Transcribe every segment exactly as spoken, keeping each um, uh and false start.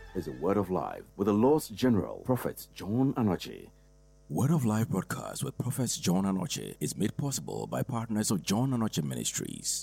is a Word of Life with the Lord's General, Prophet John Anoche. Word of Life broadcast with Prophet John Anoche is made possible by partners of John Anoche Ministries.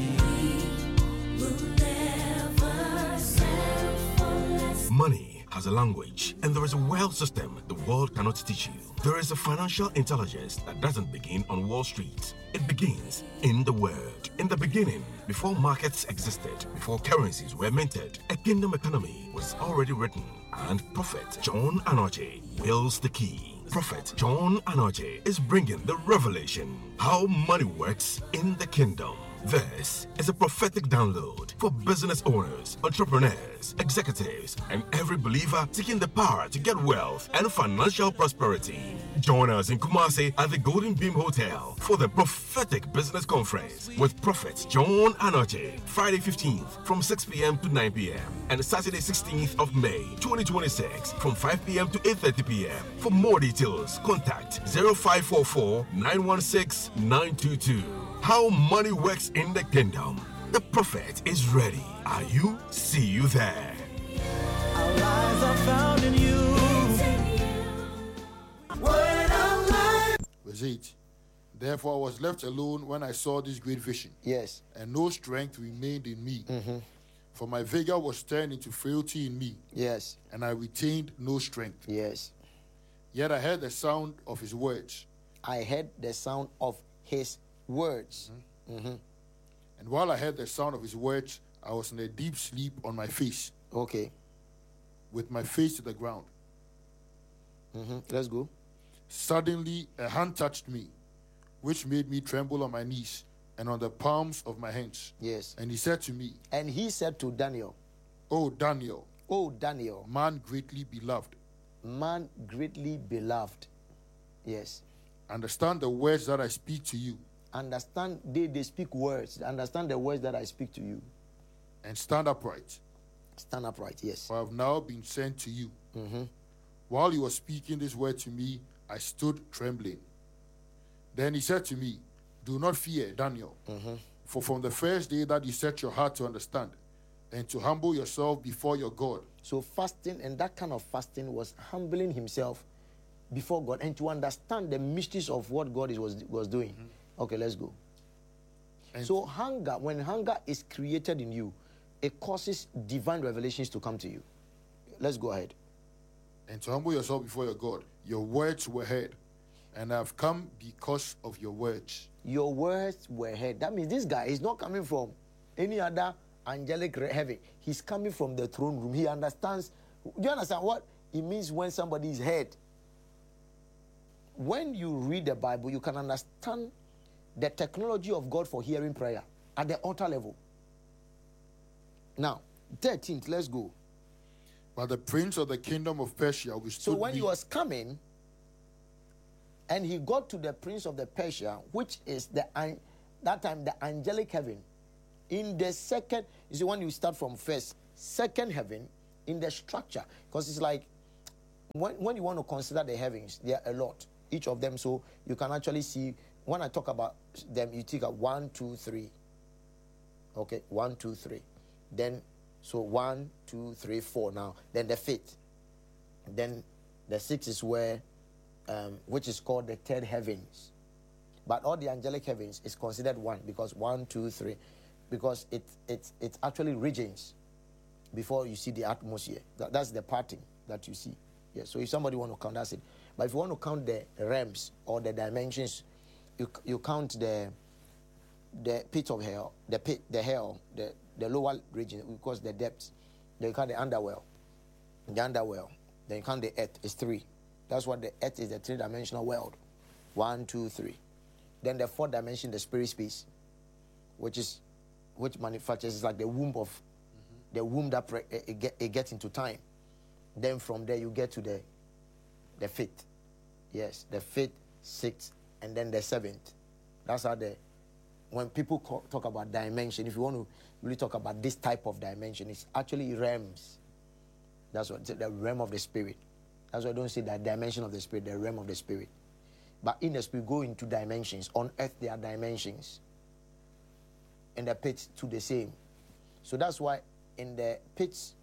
Money has a language, and there is a wealth system the world cannot teach you. There is a financial intelligence that doesn't begin on Wall Street. It begins in the Word. In the beginning, before markets existed, before currencies were minted, a kingdom economy was already written, and Prophet John Anoche wields the key. Prophet John Anoche is bringing the revelation how money works in the kingdom. This is a prophetic download for business owners, entrepreneurs, executives, and every believer seeking the power to get wealth and financial prosperity. Join us in Kumasi at the Golden Beam Hotel for the Prophetic Business Conference with Prophet John Anoche, Friday fifteenth from six p.m. to nine p.m. and Saturday sixteenth of May twenty twenty-six from five p.m. to eight thirty p.m. For more details, contact zero five four four, nine one six, nine two two. How money works in the kingdom. The prophet is ready. Are you? See you there. Our lives are found in you. Word of life. Verse eight. Therefore I was left alone when I saw this great vision. Yes. And no strength remained in me. Mm-hmm. For my vigor was turned into frailty in me. Yes. And I retained no strength. Yes. Yet I heard the sound of his words. I heard the sound of his words. Mm-hmm. Mm-hmm. And while I heard the sound of his words, I was in a deep sleep on my face. Okay. With my face to the ground. Mm-hmm. Let's go. Suddenly a hand touched me, which made me tremble on my knees and on the palms of my hands. Yes. And he said to me, And he said to Daniel, O Daniel, O Daniel, man greatly beloved, man greatly beloved. Yes. understand the words that I speak to you. Understand, they, they speak words. Understand the words that I speak to you. And stand upright. Stand upright, yes. For I have now been sent to you. Mm-hmm. While he was speaking this word to me, I stood trembling. Then he said to me, do not fear, Daniel. Mm-hmm. For from the first day that you set your heart to understand and to humble yourself before your God. So fasting, and that kind of fasting was humbling himself before God and to understand the mysteries of what God is, was, was doing. Mm-hmm. Okay, let's go. And so hunger, when hunger is created in you, it causes divine revelations to come to you. Let's go ahead. And to humble yourself before your God. Your words were heard, and I have come because of your words. Your words were heard. That means this guy is not coming from any other angelic heaven. He's coming from the throne room. He understands. Do you understand what it means when somebody is heard? When you read the Bible, you can understand the technology of God for hearing prayer at the altar level. Now, thirteenth, let's go. But the prince of the kingdom of Persia withstood So when me. he was coming, and he got to the prince of the Persia, which is the that time the angelic heaven, in the second, you see when you start from first, second heaven, in the structure, because it's like, when, when you want to consider the heavens, there are a lot, each of them, so you can actually see, when I talk about them, you take a one, two, three, okay, one, two, three, then, so one, two, three, four now, then the fifth, then the sixth is where, um, which is called the third heavens, but all the angelic heavens is considered one, because one, two, three, because it, it, it's actually regions before you see the atmosphere. That, that's the parting that you see. Yeah, so if somebody want to count, that's it. But if you want to count the realms or the dimensions, you you count the the pit of hell, the pit, the hell, the, the lower region, because the depths. Then you count the underworld, the underworld. Then you count the earth. It's three. That's what the earth is, the three-dimensional world. One, two, three. Then the fourth dimension, the spirit space, which is which manufactures is like the womb of mm-hmm. the womb that pre- it, get, it gets into time. Then from there you get to the the fifth. Yes, the fifth, sixth, and then the seventh. That's how the when people call, talk about dimension, if you want to really talk about this type of dimension, it's actually realms. That's what the realm of the spirit. That's why I don't say that dimension of the spirit, the realm of the spirit. But in the spirit, go into dimensions. On earth, there are dimensions. In the pits, to the same. So that's why in the pits,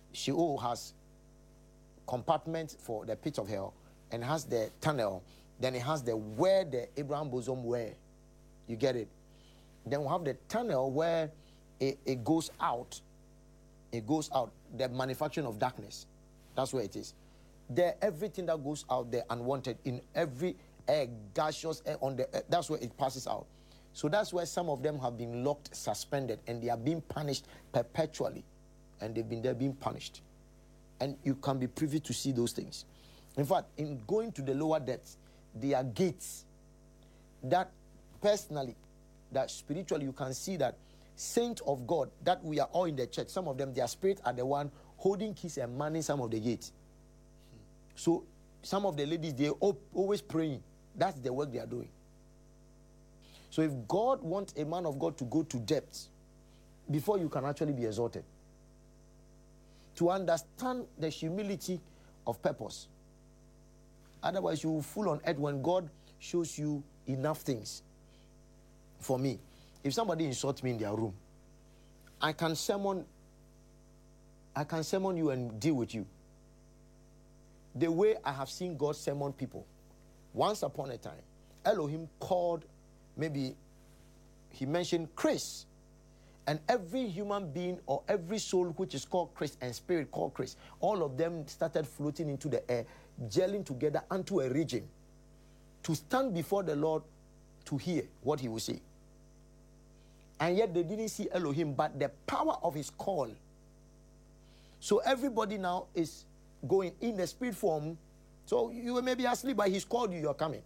Sheol has compartment for the pit of hell and has the tunnel. Then it has the where the Abraham bosom were. You get it? Then we have the tunnel where it, it goes out. It goes out. The manufacturing of darkness. That's where it is. There, everything that goes out there unwanted in every air, gaseous air on the air, that's where it passes out. So that's where some of them have been locked, suspended, and they are being punished perpetually. And they've been there being punished. And you can be privy to see those things. In fact, in going to the lower depths, there are gates that personally, that spiritually, you can see that saints of God, that we are all in the church, some of them, their spirits are the one holding keys and manning some of the gates. So some of the ladies, they're always praying. That's the work they are doing. So if God wants a man of God to go to depths, before you can actually be exalted, to understand the humility of purpose. Otherwise, you will fall on earth when God shows you enough things. For me, if somebody insults me in their room, I can summon, I can summon you and deal with you. The way I have seen God summon people. Once upon a time, Elohim called, maybe he mentioned Chris. And every human being or every soul which is called Chris and spirit called Chris, all of them started floating into the air, gelling together unto a region to stand before the Lord to hear what he will say. And yet they didn't see Elohim, but the power of his call. So everybody now is going in the spirit form. So you may be asleep, but he's called you, you're coming.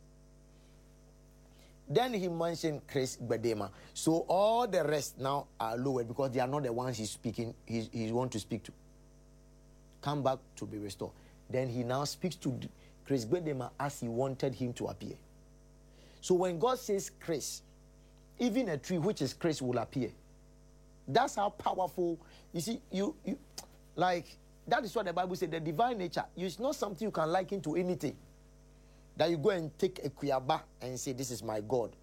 Then he mentioned Chris Bedema. So all the rest now are lowered because they are not the ones he's speaking, he's, he wants to speak to. Come back to be restored. Then he now speaks to Chris Bedema as he wanted him to appear. So when God says Chris, even a tree which is Chris will appear. That's how powerful. You see, you, you like, that is what the Bible said, the divine nature. It's not something you can liken to anything. That you go and take a kuyaba and say, this is my God.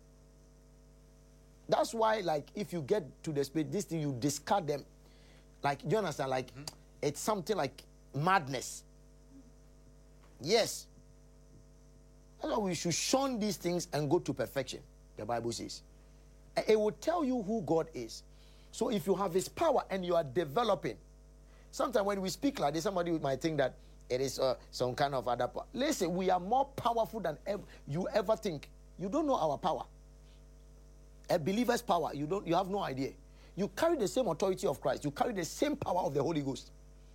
That's why, like, if you get to the spirit, this thing, you discard them. Like, you understand? Like, mm-hmm. It's something like madness. Yes. That's why we should shun these things and go to perfection, the Bible says. It will tell you who God is. So if you have his power and you are developing, sometimes when we speak like this, somebody might think that it is uh, some kind of other power. Listen, we are more powerful than ever, you ever think. You don't know our power. A believer's power, you don't. You have no idea. You carry the same authority of Christ. You carry the same power of the Holy Ghost.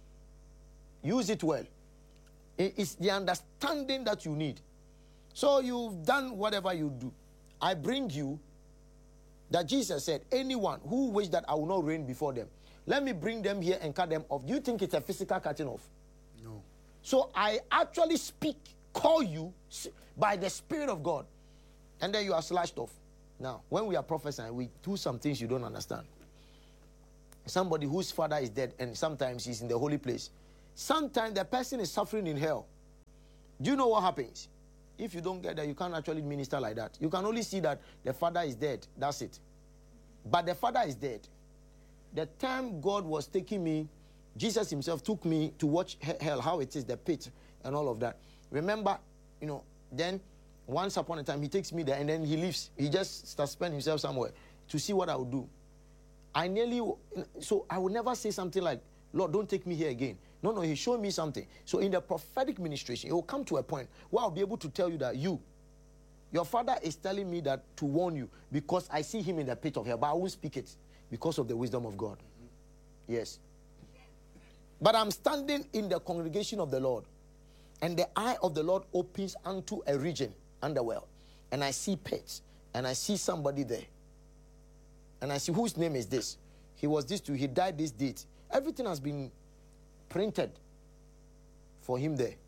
Use it well. It's the understanding that you need. So you've done whatever you do. I bring you that Jesus said, anyone who wishes that I will not reign before them, let me bring them here and cut them off. Do you think it's a physical cutting off? No. So I actually speak, call you by the Spirit of God, and then you are slashed off. Now, when we are prophesying, we do some things you don't understand. Somebody whose father is dead, and sometimes he's in the holy place. Sometimes the person is suffering in hell. Do you know what happens? If you don't get that, you can't actually minister like that. You can only see that the father is dead. That's it. But the father is dead. The time God was taking me, Jesus himself took me to watch hell, how it is, the pit, and all of that. Remember, you know, then once upon a time, he takes me there, and then he leaves. He just starts spending himself somewhere to see what I would do. I nearly, so I would never say something like, Lord, don't take me here again. No, no, he showed me something. So in the prophetic ministration, it will come to a point where I'll be able to tell you that you, your father is telling me that to warn you because I see him in the pit of hell, but I won't speak it because of the wisdom of God. Mm-hmm. Yes. But I'm standing in the congregation of the Lord, and the eye of the Lord opens unto a region, underworld, and I see pits, and I see somebody there. And I see, whose name is this? He was this too, he died this date. Everything has been printed for him there.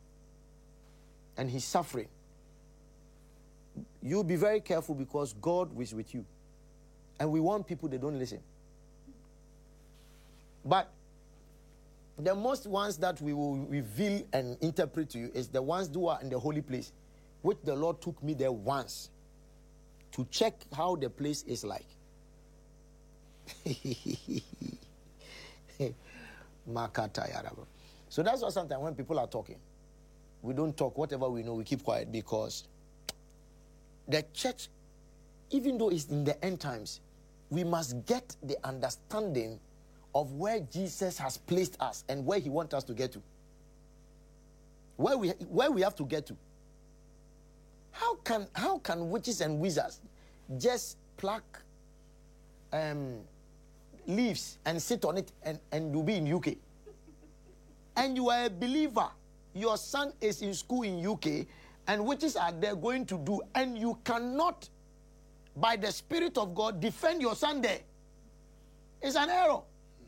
And he's suffering. You be very careful because God is with you. And we want people that don't listen. But the most ones that we will reveal and interpret to you is the ones who are in the holy place, which the Lord took me there once to check how the place is like. Makata Yaraba. So that's why sometimes when people are talking, we don't talk. Whatever we know, we keep quiet, because the church, even though it's in the end times, we must get the understanding of where Jesus has placed us and where he wants us to get to. Where we, where we have to get to. How can, how can witches and wizards just pluck um, leaves and sit on it and, and you'll be in U K? And you are a believer. Your son is in school in U K, and witches are there going to do, and you cannot, by the Spirit of God, defend your son there. It's an error.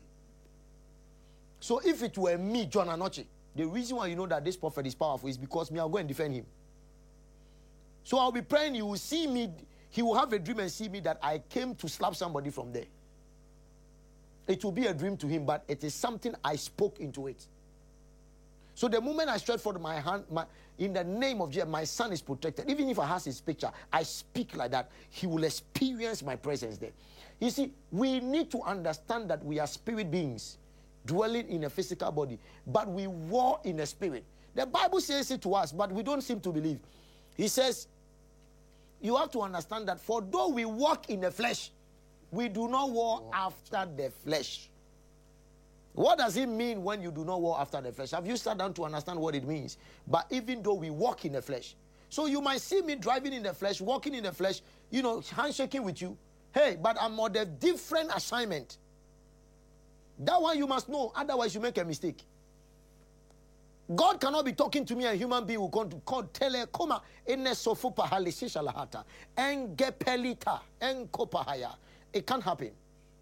So if it were me, John Anoche, the reason why you know that this prophet is powerful is because me, I'll go and defend him. So I'll be praying, you will see me, he will have a dream and see me that I came to slap somebody from there. It will be a dream to him, but it is something I spoke into it. So the moment I stretch forth my hand, my, in the name of Jesus, my son is protected. Even if I have his picture, I speak like that. He will experience my presence there. You see, we need to understand that we are spirit beings dwelling in a physical body, but we war in the spirit. The Bible says it to us, but we don't seem to believe. He says, you have to understand that for though we walk in the flesh, we do not war after the flesh. What does it mean when you do not war after the flesh? Have you sat down to understand what it means? But even though we walk in the flesh. So you might see me driving in the flesh, walking in the flesh, you know, handshaking with you. Hey, but I'm on a different assignment. That one you must know, otherwise you make a mistake. God cannot be talking to me, a human being will come to call telekoma ene sofupa halisisha lahata engepelita enkopahaya. It can't happen.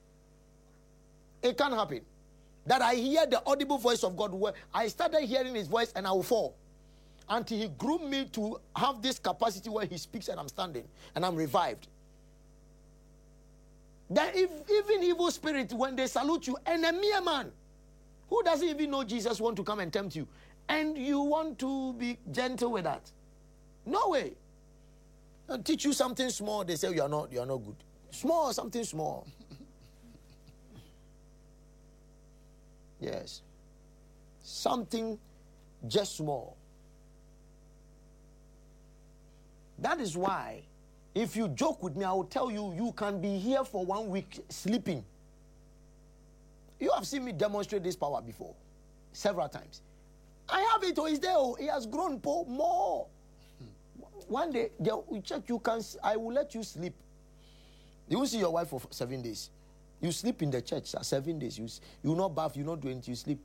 It can't happen. That I hear the audible voice of God. Where I started hearing his voice and I will fall. Until he groomed me to have this capacity where he speaks and I'm standing and I'm revived. That if even evil spirits, when they salute you, and a mere man who doesn't even know Jesus want to come and tempt you, and you want to be gentle with that. No way. They'll teach you something small, they say you are not, you are not good. Small, something small. Yes. Something just small. That is why, if you joke with me, I will tell you, you can be here for one week sleeping. You have seen me demonstrate this power before, several times. I have it, or it's there, oh, it has grown more. One day, you check, you can, I will let you sleep. You will see your wife for seven days. You sleep in the church for seven days. You, you not bath, you not do anything, you sleep.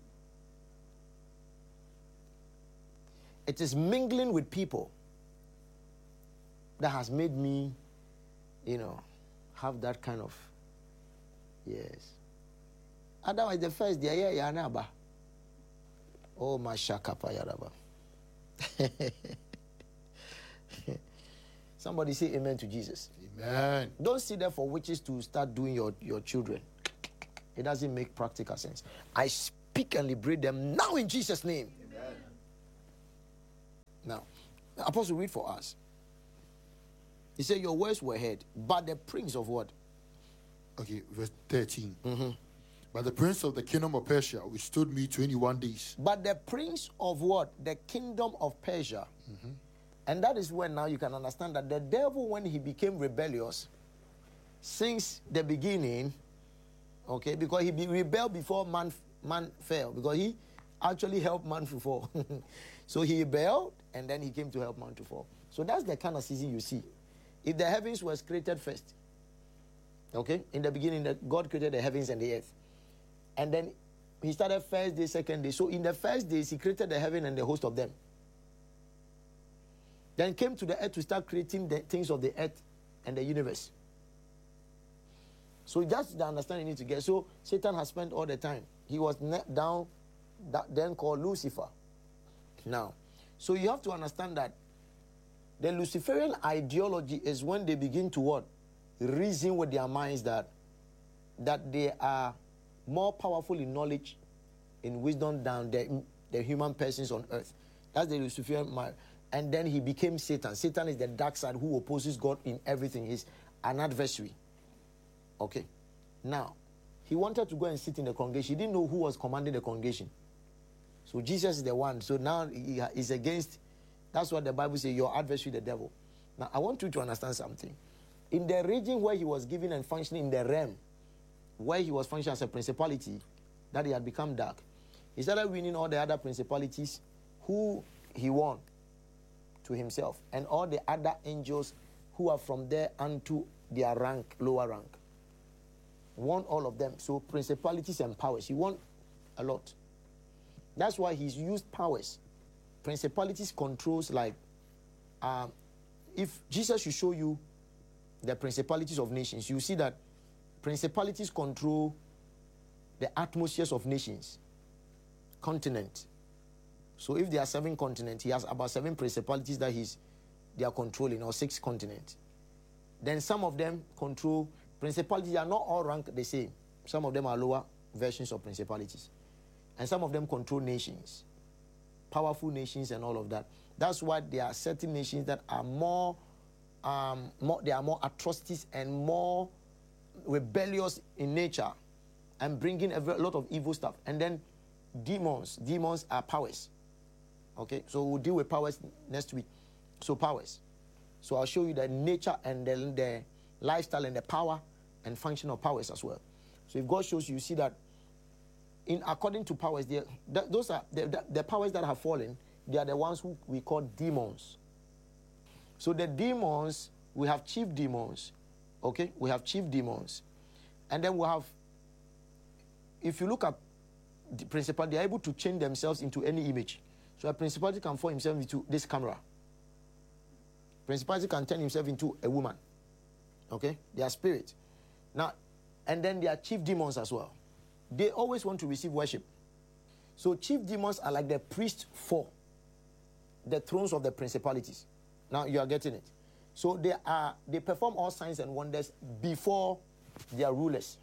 It is mingling with people that has made me, you know, have that kind of, yes. Otherwise, the first day, yeah, yeah, naba. Oh, my shakapa yaraba. Somebody say amen to Jesus. Amen. Don't sit there for witches to start doing your, your children. It doesn't make practical sense. I speak and liberate them now in Jesus' name. Amen. Now, the apostle read for us. He said, your words were heard, but the prince of what? Okay, verse thirteen. Mm-hmm. But the prince of the kingdom of Persia withstood me twenty-one days. But the prince of what? The kingdom of Persia. Mm-hmm. And that is when now you can understand that the devil, when he became rebellious, since the beginning, okay, because he be rebelled before man, man fell, because he actually helped man to fall. So he rebelled, and then he came to help man to fall. So that's the kind of season you see. If the heavens was created first, okay, in the beginning, the, God created the heavens and the earth. And then he started first day, second day. So in the first days, he created the heaven and the host of them. Then came to the earth to start creating the things of the earth and the universe. So that's the understanding you need to get. So Satan has spent all the time. He was down, that then called Lucifer. Now, so you have to understand that the Luciferian ideology is when they begin to what? Reason with their minds that, that they are more powerful in knowledge, in wisdom than the, the human persons on earth. That's the Luciferian mind. And then he became Satan. Satan is the dark side who opposes God in everything. He's an adversary. Okay. Now, he wanted to go and sit in the congregation. He didn't know who was commanding the congregation. So Jesus is the one. So now he is against, that's what the Bible says, your adversary, the devil. Now, I want you to understand something. In the region where he was given and functioning in the realm, where he was functioning as a principality, that he had become dark, he started winning all the other principalities who he won to himself, and all the other angels who are from there unto their rank, lower rank. Won all of them. So principalities and powers, he won a lot. That's why he's used powers. Principalities controls, like, um, if Jesus should show you the principalities of nations, you see that principalities control the atmospheres of nations, continent. So if there are seven continents, he has about seven principalities that he's they are controlling, or six continents. Then some of them control principalities. Are not all ranked the same. Some of them are lower versions of principalities, and some of them control nations, powerful nations, and all of that. That's why there are certain nations that are more, um, more they are more atrocities and more rebellious in nature, and bringing a lot of evil stuff. And then demons, demons are powers. Okay, so we'll deal with powers next week. So powers. So I'll show you the nature and the, the lifestyle and the power and function of powers as well. So if God shows you, you see that in according to powers, they, th those are the, the, the powers that have fallen. They are the ones who we call demons. So the demons, we have chief demons. Okay, we have chief demons, and then we have. If you look at the principality, they are able to change themselves into any image. So a principality can form himself into this camera. Principality can turn himself into a woman. Okay? They are spirit. Now, and then they are chief demons as well. They always want to receive worship. So chief demons are like the priest for the thrones of the principalities. Now you are getting it. So they are they perform all signs and wonders before their rulers.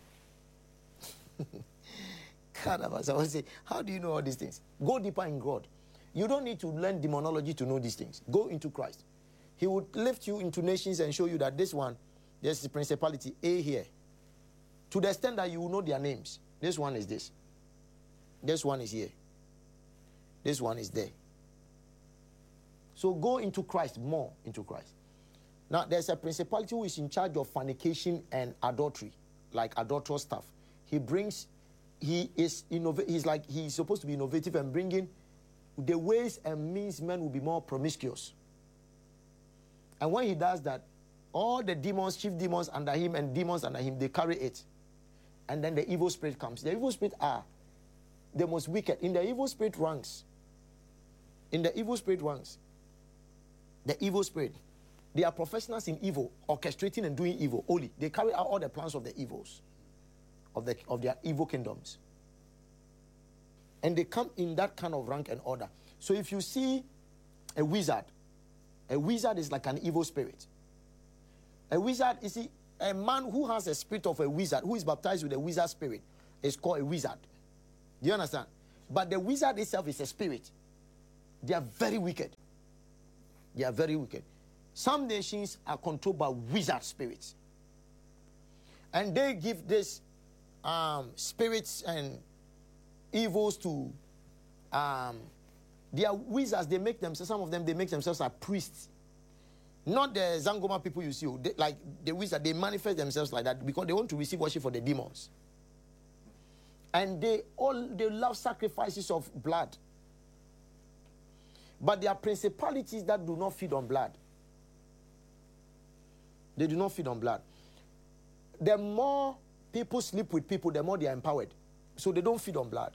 God, I want to say, how do you know all these things? Go deeper in God. You don't need to learn demonology to know these things. Go into Christ. He would lift you into nations and show you that this one, there's the principality A here. To the extent that you will know their names. This one is this. This one is here. This one is there. So go into Christ, more into Christ. Now, there's a principality who is in charge of fornication and adultery, like adulterous stuff. He brings, he is innovative, he's like, he's supposed to be innovative and bringing the ways and means men will be more promiscuous. And when he does that, all the demons, chief demons under him and demons under him, they carry it. And then the evil spirit comes. The evil spirit are the most wicked. In the evil spirit ranks, in the evil spirit ranks, the evil spirit, they are professionals in evil, orchestrating and doing evil only. They carry out all the plans of the evils, of, the, of their evil kingdoms. And they come in that kind of rank and order. So if you see a wizard, a wizard is like an evil spirit. A wizard, you see, a man who has a spirit of a wizard, who is baptized with a wizard spirit, is called a wizard. Do you understand? But the wizard itself is a spirit. They are very wicked. They are very wicked. Some nations are controlled by wizard spirits. And they give this um, spirits and evils to um, they are wizards. They make themselves, some of them, they make themselves as priests. Not the Zangoma people you see, they, like the wizard, they manifest themselves like that because they want to receive worship for the demons. And they all, they love sacrifices of blood. But there are principalities that do not feed on blood. They do not feed on blood. The more people sleep with people, the more they are empowered. So they don't feed on blood.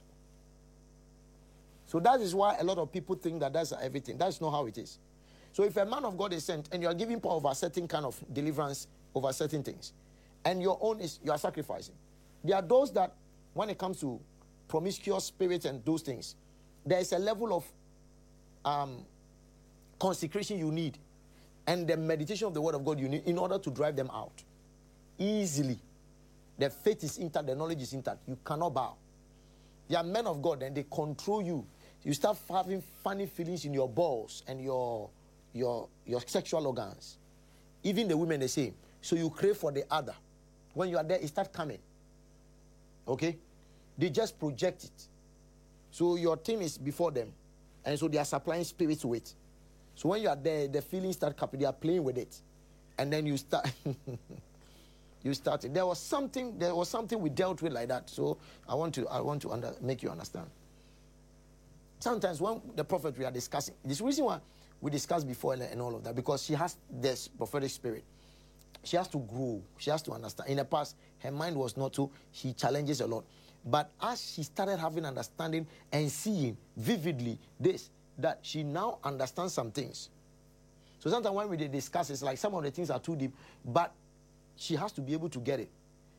So that is why a lot of people think that that's everything. That's not how it is. So if a man of God is sent and you are giving power over a certain kind of deliverance over certain things, and your own is you are sacrificing. There are those that, when it comes to promiscuous spirits and those things, there is a level of um, consecration you need, and the meditation of the word of God you need in order to drive them out easily. The faith is intact, the knowledge is intact. You cannot bow. They are men of God and they control you. You start having funny feelings in your balls and your your your sexual organs. Even the women the same. So you crave for the other. When you are there, it starts coming. Okay? They just project it. So your team is before them. And so they are supplying spirits with it. So when you are there, the feelings start coming. They are playing with it. And then you start... you started. There was something, there was something we dealt with like that. So I want to, I want to under, make you understand. Sometimes when the prophet we are discussing, this reason why we discussed before and, and all of that, because she has this prophetic spirit. She has to grow. She has to understand. In the past, her mind was not so, she challenges a lot. But as she started having understanding and seeing vividly this, that she now understands some things. So sometimes when we discuss, it's like some of the things are too deep, but she has to be able to get it.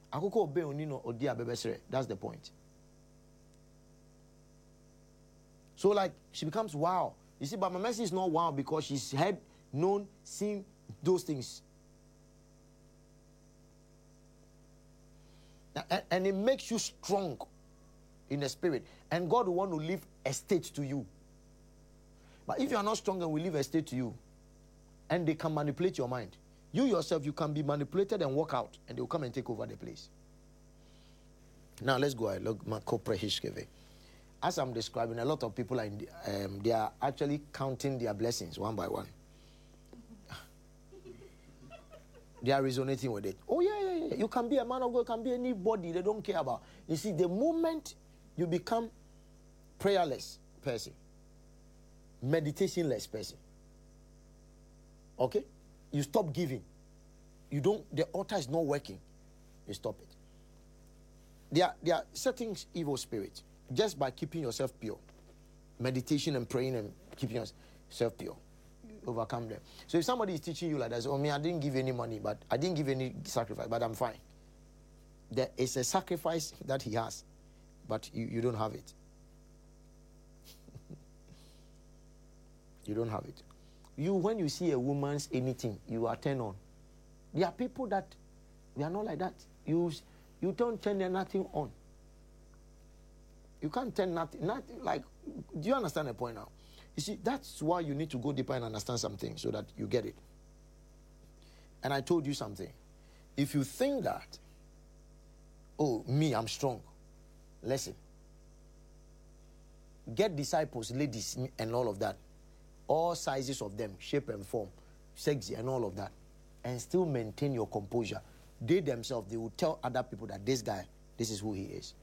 That's the point. So like, she becomes wow. You see, but my message is not wow because she's had, known, seen those things. And, and it makes you strong in the spirit. And God will want to leave a state to you. But if you are not strong and will leave a state to you, and they can manipulate your mind, you yourself, you can be manipulated and walk out, and they will come and take over the place. Now let's go ahead. Look, as I'm describing, a lot of people are in the, um, they are actually counting their blessings one by one. They are resonating with it. Oh, yeah, yeah, yeah. You can be a man of God, you can be anybody they don't care about. You see, the moment you become prayerless person, meditationless person, okay? You stop giving. You don't, the altar is not working. You stop it. There are, there are certain evil spirits just by keeping yourself pure. Meditation and praying and keeping yourself pure. Overcome them. So if somebody is teaching you like that, oh, me, I didn't give any money, but I didn't give any sacrifice, but I'm fine. There is a sacrifice that he has, but you, you don't have it. You don't have it. You, when you see a woman's anything, you are turned on. There are people that, they are not like that. You, you don't turn nothing on. You can't turn nothing, nothing, like, do you understand the point now? You see, that's why you need to go deeper and understand something so that you get it. And I told you something. If you think that, oh, me, I'm strong, listen. Get disciples, ladies, and all of that. All sizes of them, shape and form, sexy and all of that. And still maintain your composure. They themselves, they will tell other people that this guy, this is who he is.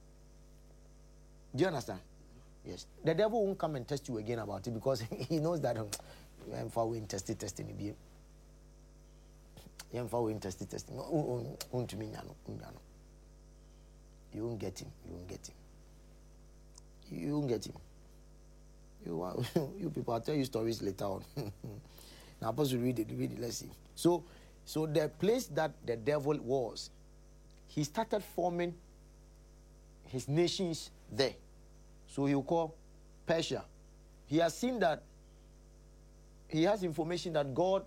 Do you understand? Yes. The devil won't come and test you again about it because he knows that I'm far away in testing, testing. I'm far away in testing, testing. You won't get him. You won't get him. You won't get him. You, you people, I'll tell you stories later on. Now, I'm supposed to read it, read it, let's see. So, so the place that the devil was, he started forming his nations there. So he'll call Persia. He has seen that, he has information that God,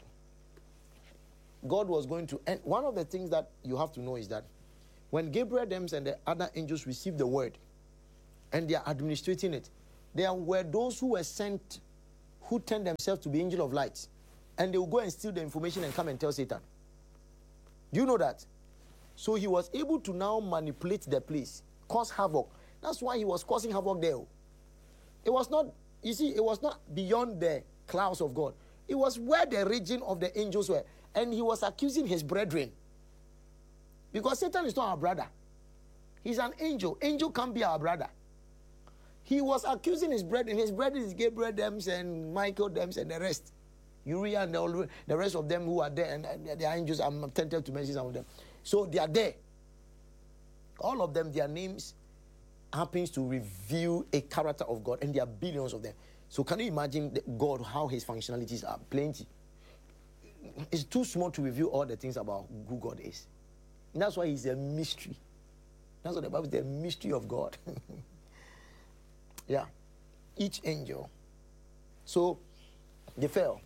God was going to, and one of the things that you have to know is that when Gabriel them and the other angels received the word, and they are administrating it, there were those who were sent, who turned themselves to be angel of light, and they will go and steal the information and come and tell Satan. Do you know that? So he was able to now manipulate the place, cause havoc. That's why he was causing havoc there. It was not, you see, it was not beyond the clouds of God. It was where the region of the angels were. And he was accusing his brethren. Because Satan is not our brother. He's an angel. Angel can't be our brother. He was accusing his brethren. His brethren is Gabriel Dems and Michael Dems and the rest. Uriah and the, the rest of them who are there. And they are angels. I'm tempted to mention some of them. So they are there. All of them, their names happens to reveal a character of God, and there are billions of them. So can you imagine God, how his functionalities are? Plenty. It's too small to reveal all the things about who God is. And that's why he's a mystery. That's what the Bible is, the mystery of God. Yeah. Each angel. So they fell.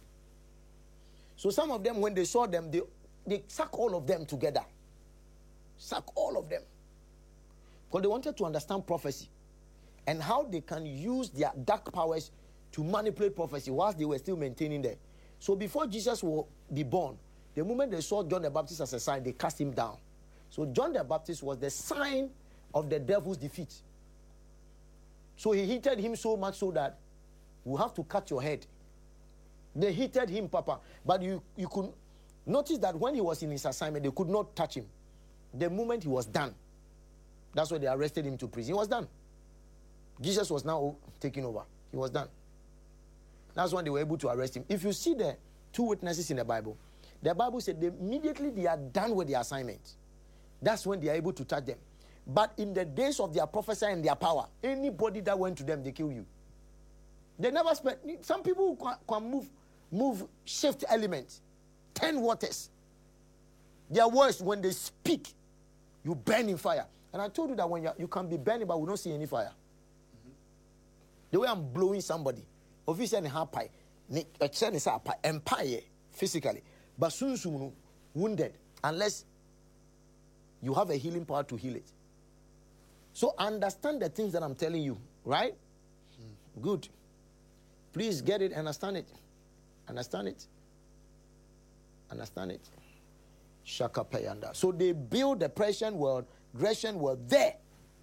So some of them, when they saw them, they, they suck all of them together. Suck all of them. Because they wanted to understand prophecy and how they can use their dark powers to manipulate prophecy whilst they were still maintaining there. So before Jesus will be born, the moment they saw John the Baptist as a sign, they cast him down. So John the Baptist was the sign of the devil's defeat. So he hated him so much so that we'll have to cut your head. They hated him, Papa. But you, you could notice that when he was in his assignment, they could not touch him. The moment he was done, that's why they arrested him to prison. He was done. Jesus was now taking over. He was done. That's when they were able to arrest him. If you see the two witnesses in the Bible, the Bible said they immediately they are done with their assignment. That's when they are able to touch them. But in the days of their prophecy and their power, anybody that went to them, they kill you. They never spent. Some people can, can move, move, shift elements, ten waters. Their words, when they speak, you burn in fire. And I told you that when you, you can be burning, but we don't see any fire. Mm-hmm. The way I'm blowing somebody, officially happy, empire physically, but soon soon wounded, unless you have a healing power to heal it. So understand the things that I'm telling you, right? Mm. Good. Please get it, understand it. Understand it. Understand it. Shaka Payanda. So they build the Persian world, Grecian world there.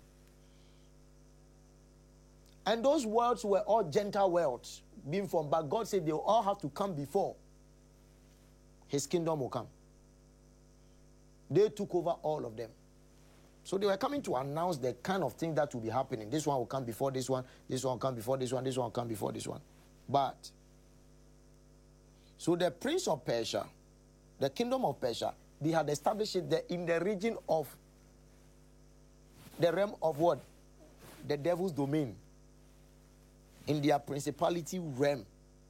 And those worlds were all Gentile worlds being formed. But God said they all have to come before his kingdom will come. They took over all of them. So they were coming to announce the kind of thing that will be happening. This one will come before this one, this one will come before this one, this one will come before this one. But, so the prince of Persia, the kingdom of Persia, they had established it there in the region of the realm of what? The devil's domain. In their principality realm.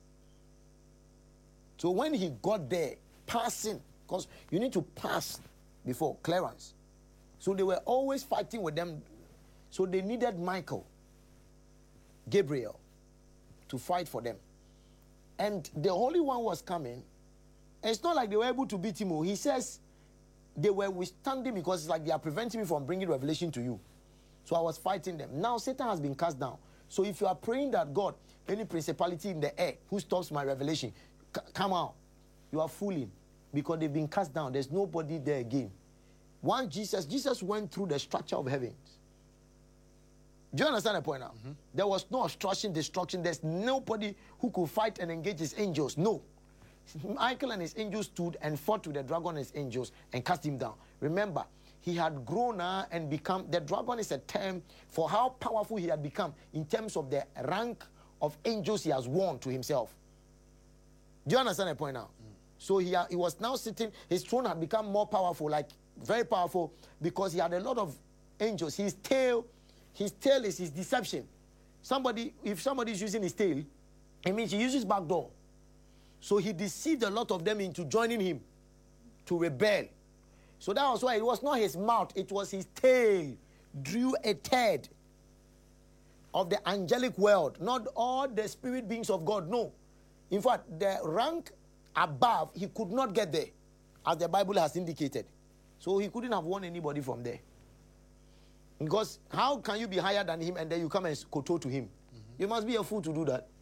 So when he got there, passing, because you need to pass before clearance. So they were always fighting with them. So they needed Michael, Gabriel, to fight for them. And the Holy One was coming. And it's not like they were able to beat him. He says they were withstanding because it's like they are preventing me from bringing revelation to you. So I was fighting them. Now Satan has been cast down. So if you are praying that God, any principality in the air who stops my revelation, c- come out, you are fooling because they've been cast down. There's nobody there again. Once Jesus, Jesus went through the structure of heavens. Do you understand the point now? Mm-hmm. There was no obstruction, destruction. There's nobody who could fight and engage his angels. No. Michael and his angels stood and fought with the dragon and his angels and cast him down. Remember, he had grown uh, and become, the dragon is a term for how powerful he had become in terms of the rank of angels he has won to himself. Do you understand the point now? Mm. So he, he was now sitting, his throne had become more powerful, like very powerful, because he had a lot of angels. His tail, his tail is his deception. Somebody, if somebody is using his tail, it means he uses back door. So he deceived a lot of them into joining him to rebel. So that was why it was not his mouth, it was his tail. Drew a third of the angelic world, not all the spirit beings of God, no. In fact, the rank above, he could not get there, as the Bible has indicated. So he couldn't have won anybody from there. Because how can you be higher than him and then you come and kowtow to him? Mm-hmm. You must be a fool to do that.